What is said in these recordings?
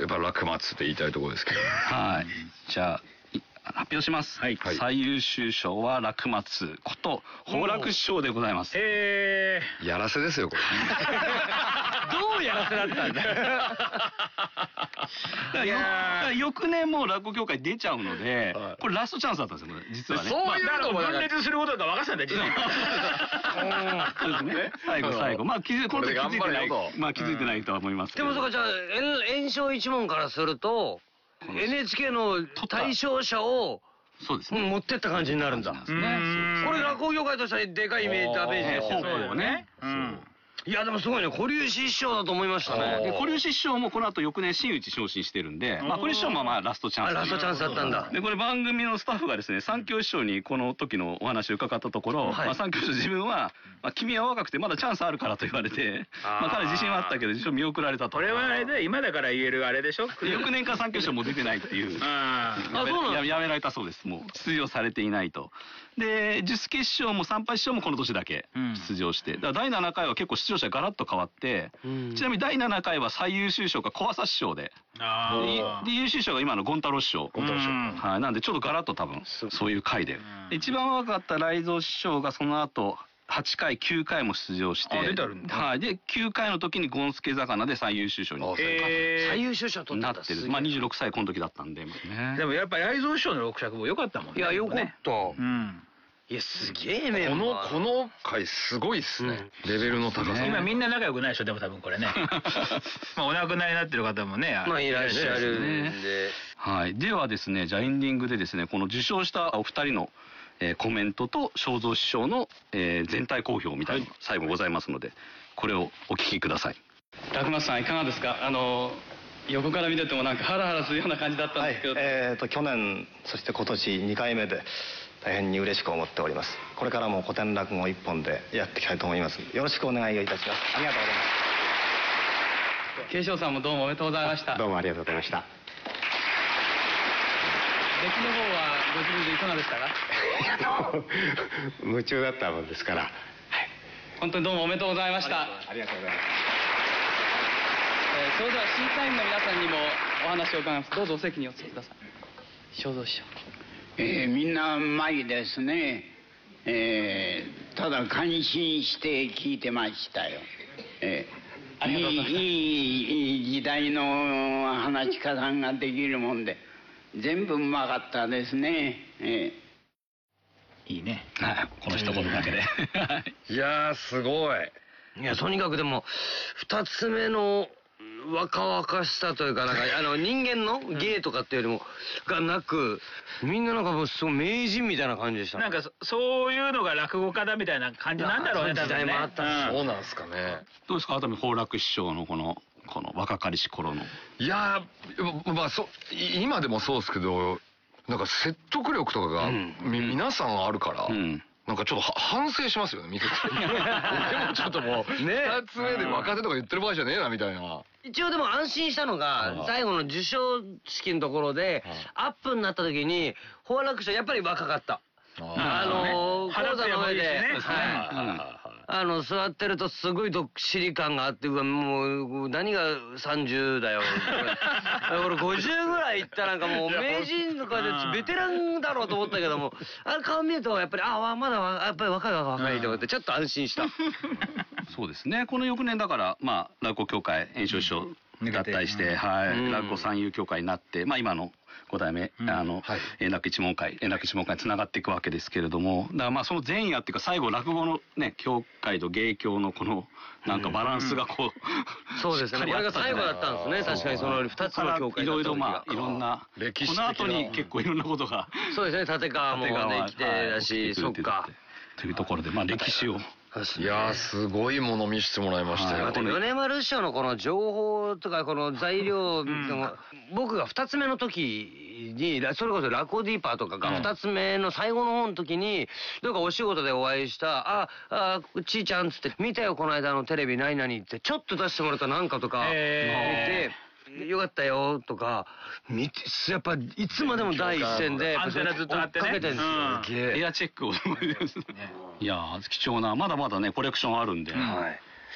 っぱ落松って言いたいところですけど。 はい。じゃあ発表します。はい。最優秀賞は落松こと宝楽師匠でございます。 やらせですよこれ。 どうやらせだったんだ。 翌年もう落語協会出ちゃうので、これラストチャンスだったんですよ実はね。 そういうのも分裂することが若さんだよ実は。 そうですね。最後まあこの時気づいてない気づいてないとは思いますけど。 でもそうかじゃあ炎症一門からすると NHK の対象者をそうですね持ってった感じになるんだ。これ落語業界としてはでかいイメージダメージですよね。 そうね。 いやでもすごいね、古隆史師匠だと思いましたね。 古隆史師匠もこの後翌年真打ち昇進してるんで、古隆史師匠もラストチャンス。 ラストチャンスだったんだ。 でこれ番組のスタッフがですね三協師匠にこの時のお話を伺ったところ、三協師匠自分は君は若くてまだチャンスあるからと言われて、彼自信はあったけど一応見送られたと。 これはあれで今だから言えるあれでしょ。 翌年から三協師匠も出てないっていう。やめられたそうです。もう出場されていないと。で術決勝も参拝師匠もこの年だけ出場して、だから第7回は結構出場者ガラッと変わって、ちなみに第7回は最優秀賞が小朝師匠で優秀賞が今の権太郎師匠。なんでちょっとガラッと多分そういう回で、一番若かった雷蔵師匠がその後8回9回も出場して、で9回の時に権助魚で最優秀賞に最優秀賞となってる。26歳この時だったんで。 でもやっぱり雷蔵師匠の六尺も良かったもんね。 いや良かった。いやすげえメンバー。 この回すごいっすね。レベルの高さ。 今みんな仲良くないでしょでも多分これね。お亡くなりになってる方もね。 いらっしゃるんで。 はい。ではですね、じゃあエンディングでですね、この受賞したお二人のコメントと正蔵師匠の全体公表みたいなのが最後ございますので、これをお聞きください。 落松さんいかがですか。横から見ててもなんかハラハラするような感じだったんですけど、 去年そして今年2回目で大変に嬉しく思っております。これからも古典落語一本でやっていきたいと思います。よろしくお願いをいたします。ありがとうございます。 慶祥さんもどうもおめでとうございました。 どうもありがとうございました。 出来の方はご自分でいかがでしたか。 夢中だったもんですから、 本当にどうもおめでとうございました。 ありがとうございます。 それでは審査員の皆さんにもお話を伺います。どうぞお席にお着きください。正蔵師匠。 みんなうまいですね。ただ感心して聞いてましたよ。いい時代の話し方ができるもんで全部うまかったですね。 いいね。 この一言だけで。 いやーすごい。 いやとにかくでも2つ目の若々しさというか人間の芸とかっていうよりもがなく、みんななんかもうすごい名人みたいな感じでした。 なんかそういうのが落語家だみたいな感じなんだろうね。 時代もあったし。 そうなんですかね。 どうですか熱海宝楽師匠のこの若かりし頃の。 いや今でもそうですけど、なんか説得力とかが皆さんあるから。なんかちょっと反省しますよね見てて。俺もちょっともう2つ目で若手とか言ってる場合じゃねえなみたいな。 一応でも安心したのが最後の授賞式のところでアップになった時に宝楽師匠やっぱり若かった。講座の上で座ってるとすごいどっしり感があって、もう何が30だよ俺50ぐらいいったなんかもう名人とかでベテランだろうと思ったけども、顔見るとやっぱりまだやっぱり若いと思ってちょっと安心した。 そうですね。この翌年だから落語協会圓生師匠合体して落語三遊協会になって、今の5代目円楽一門会につながっていくわけですけれども、だからその前夜っていうか最後落語のね協会と芸協のこのなんかバランスがこうそうですね。これが最後だったんですね。確かにその2つの協会いろいろいろんな歴史的なこの後に結構いろんなことがそうですね。立川もできてだし、そっかというところで歴史を。 いやーすごいもの見せてもらいましたよ。 米丸師匠のこの情報とかこの材料僕が2つ目の時にそれこそラコディーパーとかが2つ目の最後の方の時にどうかお仕事でお会いしたちーちゃんっつって見たよこの間のテレビ何々ってちょっと出してもらったなんかとか見て。よかったよとかやっぱいつまでも第一線でアンテナずっとあってねかけてるんですよ。 エアチェックをいや貴重なまだまだねコレクションあるんで。い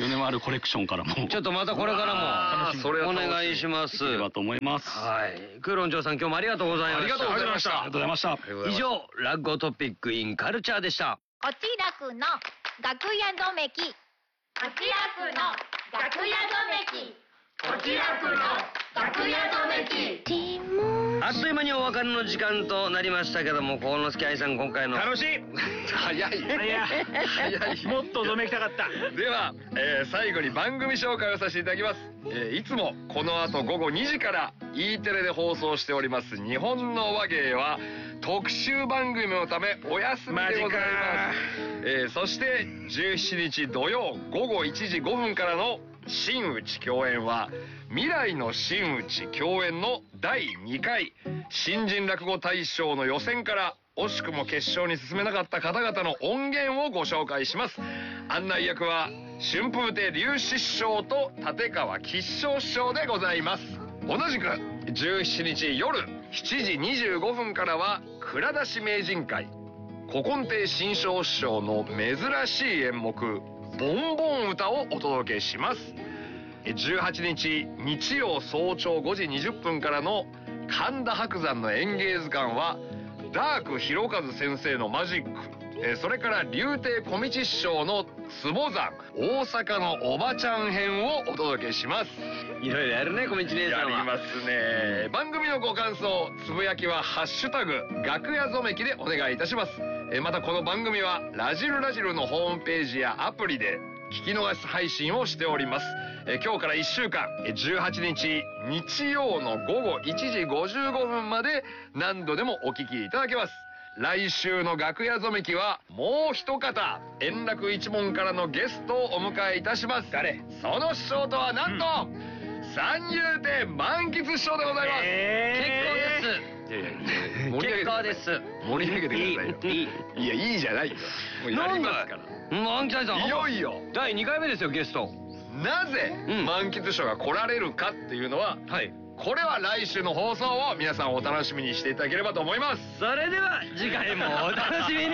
米丸コレクションからもちょっとまたこれからもお願いします。 いければと思います。 はい。空論長さん今日もありがとうございました。 ありがとうございました。 ありがとうございました。 以上落語トピックインカルチャーでした。 おちらくの楽屋ぞめき。おちらくの楽屋ぞめき。おちらくの楽屋ぞめき。 あっという間にお別れの時間となりましたけども、幸之助愛さん今回の楽しい。 早い。 早い。もっとぞめきたかった。 では、最後に番組紹介をさせていただきます。いつもこの後午後2時から E テレで放送しております日本の話芸は特集番組のためお休みでございます。そして17日土曜午後1時5分からの真打ち共演は未来の真打ち共演の第2回新人落語大賞の予選から惜しくも決勝に進めなかった方々の音源をご紹介します。案内役は春風亭柳枝師匠と立川吉祥師匠でございます。同じく17日夜7時25分からは蔵出し名人会古今亭新章師匠の珍しい演目ボンボン歌をお届けします。18日日曜早朝5時20分からの神田伯山の演芸図鑑はダーク広和先生のマジック、それから柳亭小道師匠の坪山大阪のおばちゃん編をお届けします。 いろいろやるね小道姉さんは。 やりますね。番組のご感想つぶやきはハッシュタグ楽屋ぞめきでお願いいたします。またこの番組はラジルラジルのホームページやアプリで聞き逃し配信をしております。今日から1週間18日日曜の午後1時55分まで何度でもお聞きいただけます。来週の楽屋ぞめきはもう一方円楽一門からのゲストをお迎えいたします。誰？その師匠とはなんと、三遊亭満喫師匠でございます。 結構です。 盛り上げてくださいよ。いやいいじゃないよ。もうやりますから。 満喫さんいよいよ第2回目ですよゲスト。 なぜ満喫師匠が来られるかっていうのは、これは来週の放送を皆さんお楽しみにしていただければと思います。 それでは次回もお楽しみに。